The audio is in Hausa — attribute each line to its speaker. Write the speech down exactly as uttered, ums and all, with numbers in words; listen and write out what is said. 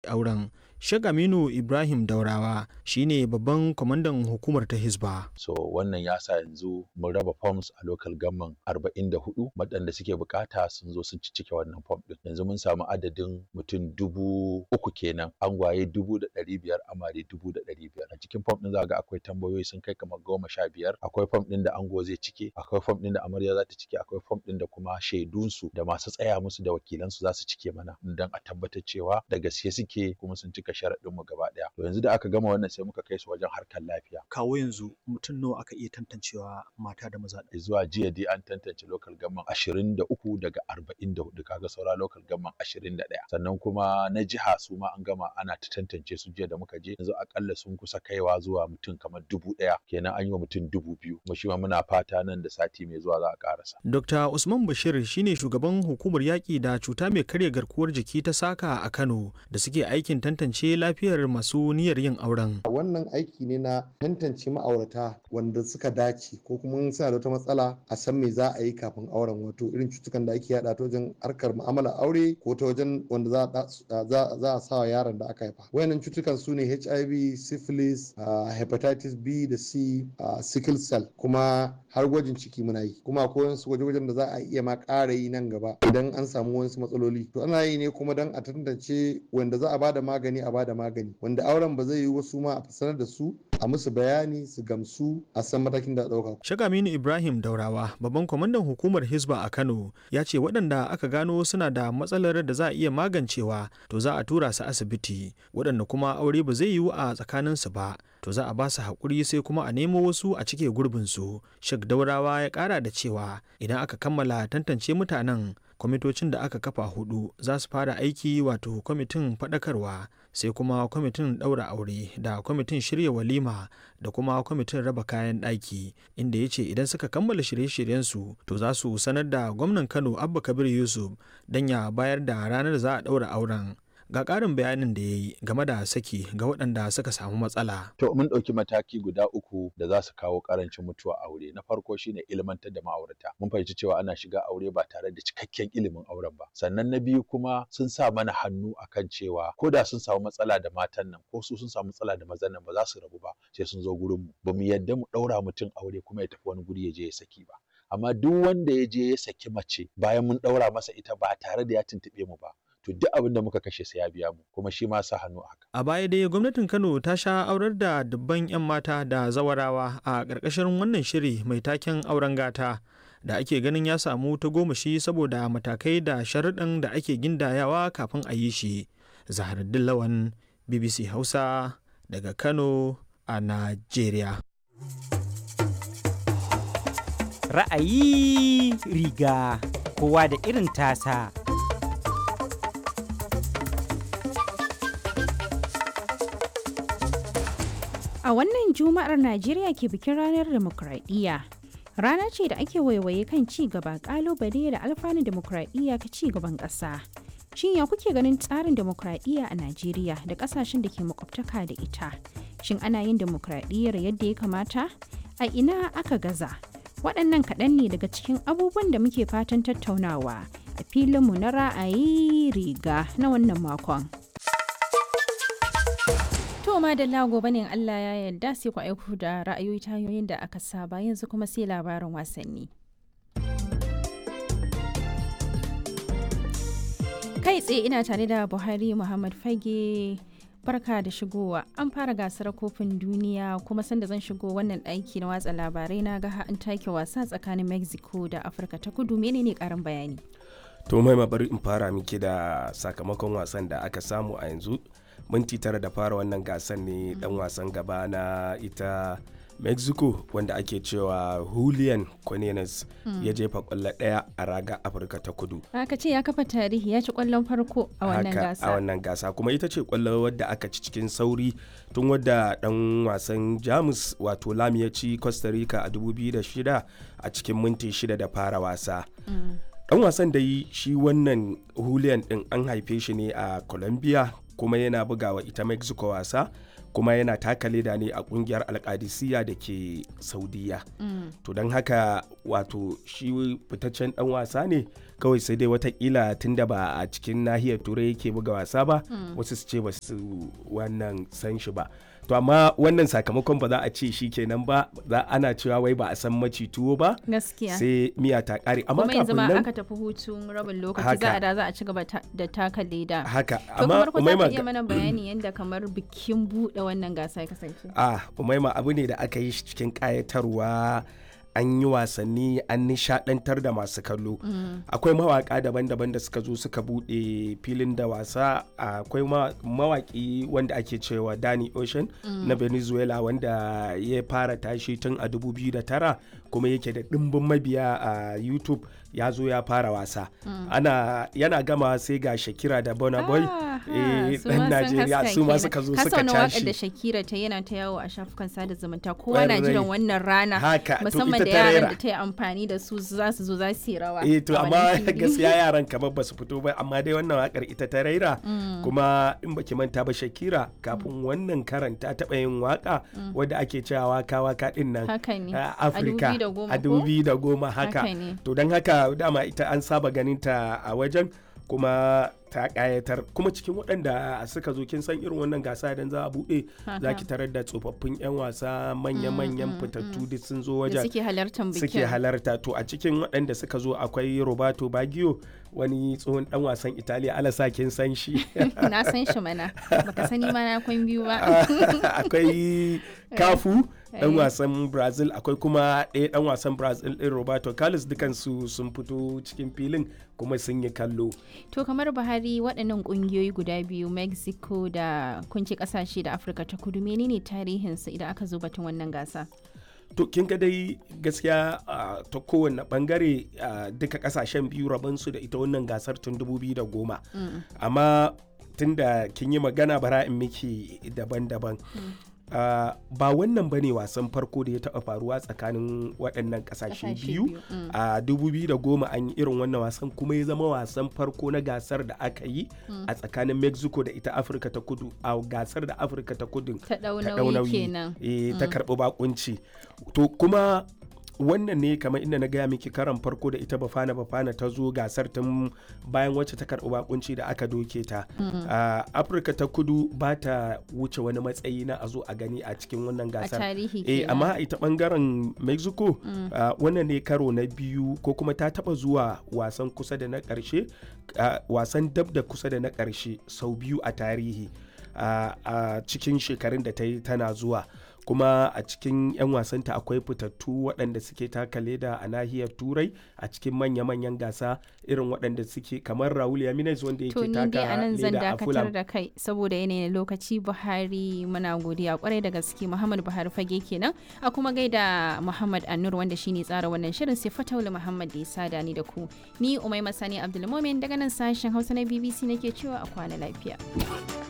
Speaker 1: auren. Sheikh Aminu Ibrahim Daurawa shine babban kwamandan hukumar ta Hisba.
Speaker 2: So wannan ya sa yanzu mun raba forms a local government arba'in da hudu waɗanda suke bukata sun zo sun cike wannan form din. Yanzu mun samu adadin mutum dubu uku kenan, angwaye dubu da ɗari biyar, amare dubu da ɗari biyar. A cikin form din za ga akwai tambayoyi sun kai kamar goma sha biyar. Akwai form din da ango zai cike, akwai form din da amarya za ta cike, akwai form din da kuma shaidunsu da masu tsaya musu da wakilansu za su cike mana don a tabbatar cewa da gaske suke kuma sun cika sharaɗin mu gaba ɗaya. To yanzu da aka gama wannan sai muka kai su wajen harkar lafiya.
Speaker 3: Kawo yanzu mutum nawa aka iya tantancewa mata da maza?
Speaker 2: Zuwa jiya dai an tantance local government ashirin da uku daga arba'in da hudu, kaga saura local government ashirin da ɗaya. Sannan kuma na jiha su ma an gama ana ta tantance su jiya da muka je, yanzu akalla sun kusa kaiwa zuwa mutum kamar dubu ɗaya, kenan an yi wa mutum dubu biyu. Mu shi ma muna fata nan da sati mai zuwa za a karasa.
Speaker 1: Dokta Usman Bashir shine shugaban hukumar yaƙi da cuta mai karya garkuwar jiki ta Saka a Kano da suke aikin tantance lafiyar masu niyyar yin auren.
Speaker 4: Wannan aiki ne na tantance ma'aurata wanda suka dace ko kuma suna da wata matsala a san me za a yi kafin auren, wato irin cutukan da ake yada ta wajen harkar mu'amalar aure ko ta wajen wanda za a sa wa yaron da aka haifa. Wayannan cutukan su ne H I V, syphilis, hepatitis B da C, sickle cell, kuma har gwajin ciki muna yi. Kuma akwai wasu gwaje-gwajen da za a iya ma ƙara yi nan gaba idan an samu wasu matsaloli. To ana yi ne kuma don a tantance wanda za a bada magani a bada magani, wanda auren ba zai yi wasu ma a sanar da su a musu bayani su gamsu a san matakin da ɗauka.
Speaker 1: Sheikh Aminu Ibrahim Daurawa, babban kwamandan hukumar Hisba a Kano, ya ce waɗanda aka gano suna da matsalar da za a iya magancewa to za a tura su asibiti, waɗanda kuma aure ba zai yiwu a tsakaninsu ba to za a ba su haƙuri sai kuma a nemo wasu a cike gurbinsu. Sheikh Daurawa ya ƙara da cewa idan aka kammala tantance mutanen, kwamitocin da aka kafa hudu za su fara aiki, wato kwamitin faɗakarwa, sai kuma kwamitin ɗaura aure da kwamitin shirya walima da kuma kwamitin raba kayan ɗaki, inda ya ce idan suka kammala shirye-shiryensu to za su sanar da gwamnan Kano Abba Kabir Yusuf don ya bayar da ranar za a ɗaura auren. Ga ƙarin bayanin da ya yi game da saki ga waɗanda suka samu matsala.
Speaker 2: To mun ɗauki mataki guda uku da za su kawo ƙarancin mutuwa aure. Na farko shine ilmantar da ma'aurata. Mun fahimci cewa ana shiga aure ba tare da cikakken ilimin auren ba. Sannan na biyu kuma sun sa mana hannu akan cewa ko da sun samu matsala da matan nan ko su sun samu matsala da mazan nan ba za su rabu ba sai sun zo gurin mu. Ba mu yadda mu ɗaura mutum aure kuma ya tafi wani guri ya je ya saki ba. Amma duk wanda ya je ya saki mace bayan mun ɗaura masa ita ba tare da ya tuntuɓe mu ba, to duk abin da muka kashe sai ya biya mu, kuma shi ma sa hannu haka.
Speaker 1: A baya dai gwamnatin Kano ta sha aurar da dubban 'yan mata da zawarawa a ƙarƙashin wannan shiri mai taken auren gata da ake ganin ya samu tagomashi saboda matakai da sharuɗan da ake gindayawa kafin a yi shi. Zaharuddin Lawan, B B C Hausa daga Kano a Najeriya.
Speaker 5: Ra'ayi riga kowa da irin tasa.
Speaker 6: A wannan Juma'ar Najeriya ke bikin ranar demokradiyya. Rana ce da ake waiwaye kan ci gaba, kalubale da alfanun demokradiyya ka ci gaban ƙasa. Shin ya kuke ganin tsarin demokradiyya a Najeriya da ƙasashen da ke makwabtaka da ita? Shin ana yin demokradiyyar yadda ya kamata? A ina aka gaza? Waɗannan kaɗan ne daga cikin abubuwan da muke fatan tattaunawa a filinmu na ra'ayi riga na wannan makon. To madalla gobe ne Allah ya yarda sai ku aiko da ra'ayoyi ta hanyoyin da aka saba, yanzu kuma sai labarin wasanni. Kai tsaye ina tare da Buhari Muhammad Fage. Barka da shigowa. An fara gasar kofin duniya kuma sanda zan shigo wannan ɗaki na watsa labarai na ga an take wasa tsakanin Mexico da Afirka ta Kudu. Menene karin bayani?
Speaker 7: To mai bari in fara miki da sakamakon wasan da aka samu a yanzu. Minti tara da fara wannan gasar ne dan wasan gaba na ita Mexico wanda ake cewa Julian Quinones mm. ya jefa kwallo daya a raga Afirka ta Kudu.
Speaker 6: Aka ce ya kafa tarihi, ya ci kwallon farko a wannan gasa.
Speaker 7: A wannan gasa kuma ita ce kwallo wadda aka ci cikin sauri tun wadda dan wasan Jamus wato Lam ya ci Costa Rica a dubu biyu da shida a cikin minti shida da fara wasa. Mm. Dan wasan da yi shi wannan Julian din an haife shi ne a Colombia kuma yana bugawa ita Mexico wasa kuma yana taka leda ne a kungiyar alkadisiya da ke saudiya mm. to don haka wato shi fitaccen dan wasa ne kawai sai dai watakila tunda ba a cikin nahiyar turai yake buga wasa ba mm. wasu su ce ba su wannan san shi ba to amma wannan sakamakon ba za a ce shi kenan ba za ana cewa wai ba a san maci tuwo ba
Speaker 6: gaskiya
Speaker 7: sai miya ta kare amma
Speaker 6: kuma yanzu
Speaker 7: kafin
Speaker 6: ma
Speaker 7: nan
Speaker 6: aka tafi hutun rabin lokaci za a da za a ci gaba da taka leda
Speaker 7: haka
Speaker 6: to
Speaker 7: amma
Speaker 6: kamar ku za ka iya mana bayani yadda kamar bikin buɗe wannan gasa ya kasance
Speaker 7: ah umaima abu ne da aka yi shi cikin kayatarwa an yi wasanni an nishadantar da masu kallo mm. akwai mawaka daban-daban da suka zo suka bude filin da wasa akwai mawaki wanda ake cewa Danny Ocean mm. na Venezuela wanda ya fara tashi tun a dubu biyu da tara kuma yake da dimbin mabiya a YouTube ya zo ya fara wasa mm. ana yana gama sai ga Shakira da Burna Boy
Speaker 6: eh
Speaker 7: dan Najeriya su ma suka zo suka tashi
Speaker 6: da Shakira ta yana ta yawo a shafukan sada zumunta kowa na jiran wannan rana musamman da yaran da ta yi amfani da su za su zo za su yi rawa
Speaker 7: eh to amma gaskiya yaran kamar ba su fito ba amma dai wannan wakar ita ta raira mm. kuma in baki manta ba Shakira kafin mm. wannan karanta taɓa yin waka mm. wadda ake cewa waka waka din nan a Afirka a dubu biyu da goma haka to don haka dama ita an saba ganin ta a wajen kuma ta kayatar kuma cikin waɗanda suka zo kin san irin wannan gasa idan za a buɗe za ki tarar da tsofaffin 'yan wasa manya-manyan fitattu duk sun zo wajen
Speaker 6: suke halartar bikin
Speaker 7: suke halarta to a cikin waɗanda suka zo akwai Roberto Baggio wani tsohon dan wasan Italiya alasa kin san shi
Speaker 6: na san shi mana baka sani ma na kwan biyu ba
Speaker 7: akwai Cafu dan wasan Brazil akwai kuma ɗaya dan wasan Brazil ɗin Roberto Carlos dukansu sun fito cikin filin kuma sun yi kallo
Speaker 6: to kamar Buhari waɗannan ƙungiyoyi guda biyu Mexico da kunci ƙasashe da Afirka ta Kudu menene tarihinsu idan aka zo batun wannan gasa
Speaker 7: to kin ga dai gaskiya ta kowane bangare duka kasashen biyu rabansu da ita wannan gasar tun dubu biyu da goma mm. amma tunda kin yi magana bara in miki daban-daban mm. Uh, ba wannan bane wasan farko da ya taɓa faruwa tsakanin waɗannan ƙasashe biyu a uh, dubu biyu da goma an yi irin wannan wasan kuma ya zama wasan farko na gasar da aka yi mm. a tsakanin Mexico da ita Afirka ta Kudu a gasar da Afirka ta Kudu
Speaker 6: ta ɗau nauyi kenan
Speaker 7: e, mm. ta karɓi bakunci to kuma wannan ne kamar inda na gaya miki karan farko da ita Bafana Bafana ta zo gasar tun bayan wacce ta karɓi bakunci da aka doke ta mm-hmm. uh, Afirka ta Kudu ba ta wuce wani matsayi na a zo a gani a cikin wannan gasar
Speaker 6: a tarihi
Speaker 7: eh, amma ita bangaren Mexico mm. uh, wannan ne karo na biyu ko kuma ta taba zuwa wasan kusa da na ƙarshe uh, wasan dab da kusa da na ƙarshe sau biyu a tarihi a uh, uh, cikin shekarun da ta yi tana zuwa kuma a cikin 'yan wasanta akwai fitattu waɗanda suke taka leda a nahiyar turai a cikin manya-manyan gasa irin waɗanda suke kamar Raul Jimenez wanda yake taka leda a Fulham.
Speaker 6: Da kai saboda yanayin lokaci Buhari muna godiya kwarai da gaske Muhammad Buhari fage kenan a kuma gaida Muhammad Annur wanda shine tsara wannan shirin sai Fataulu Muhammad da ya sada ni da ku ni Umaima Sani Abdulmumin daga nan sashen Hausa na B B C nake cewa a kwana lafiya.